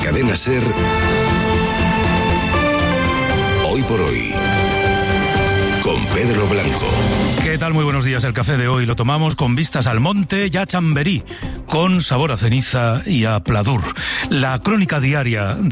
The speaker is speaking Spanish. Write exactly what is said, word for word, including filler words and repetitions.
Cadena SER, Hoy por Hoy, con Pedro Blanco. ¿Qué tal? Muy buenos días. El café de hoy lo tomamos con vistas al monte y a Chamberí, con sabor a ceniza y a pladur. La crónica diaria de